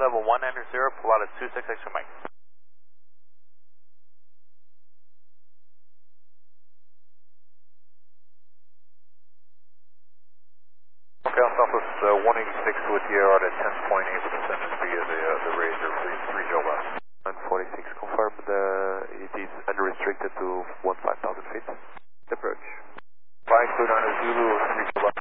level 1 enter 0, pull out at 26 extra Mike. Okay, on Southwest 186 with you at 10.8 with descendant via the Razor 3 Joe West. 146, confirm it is unrestricted to 15,000 feet. Approach. 529 Zulu,